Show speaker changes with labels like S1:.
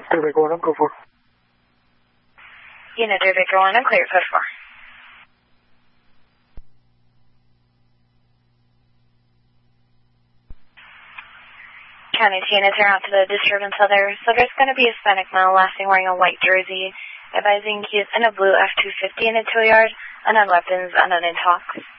S1: Baker 1, go for.
S2: Unit 3 Baker 1, clear code 4. County 2 units are out to the disturbance other. So there's going to be a Hispanic male last seen wearing a white jersey, advising he is in a blue F-250 in a tow yard, unknown weapons, unknown in talks.